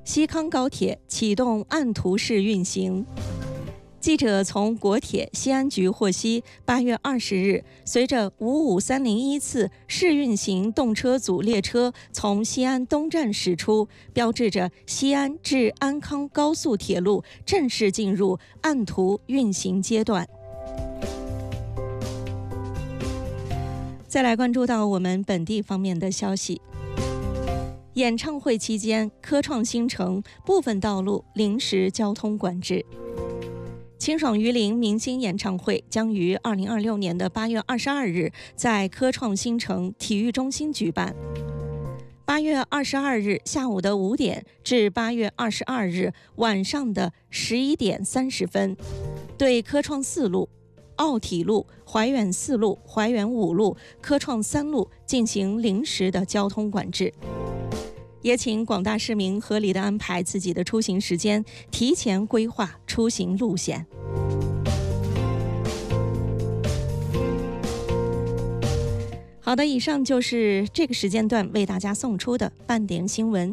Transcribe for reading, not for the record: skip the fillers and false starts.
西康高铁启动按图式运行。记者从国铁西安局获悉，8月20日，随着55301次试运行动车组列车从西安东站驶出，标志着西安至安康高速铁路正式进入按图运行阶段。再来关注到我们本地方面的消息。演唱会期间，科创新城部分道路临时交通管制。清爽榆林明星演唱会将于2026年的8月22日在科创新城体育中心举办。8月22日下午的5点至8月22日晚上的11点30分，对科创4路、奥体路、怀远4路、怀远5路、科创3路进行临时的交通管制。也请广大市民合理的安排自己的出行时间，提前规划出行路线。好的，以上就是这个时间段为大家送出的半点新闻。